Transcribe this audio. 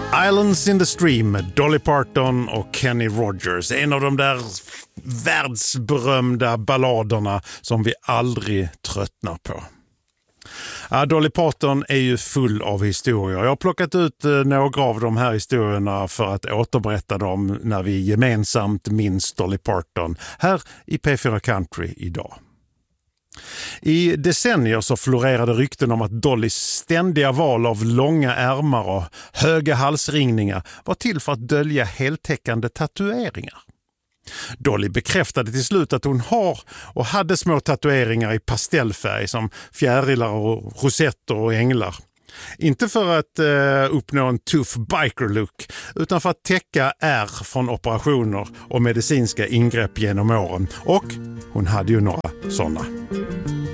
Islands in the Stream, Dolly Parton och Kenny Rogers. En av de där världsberömda balladerna som vi aldrig tröttnar på. Dolly Parton är ju full av historier. Jag har plockat ut några av de här historierna för att återberätta dem när vi gemensamt minns Dolly Parton här i P4 Country idag. I decennier så florerade rykten om att Dollys ständiga val av långa ärmar och höga halsringningar var till för att dölja heltäckande tatueringar. Dolly bekräftade till slut att hon har och hade små tatueringar i pastellfärg som fjärilar och rosetter och änglar. Inte för att uppnå en tuff biker-look utan för att täcka ärr från operationer och medicinska ingrepp genom åren. Och hon hade ju några sådana.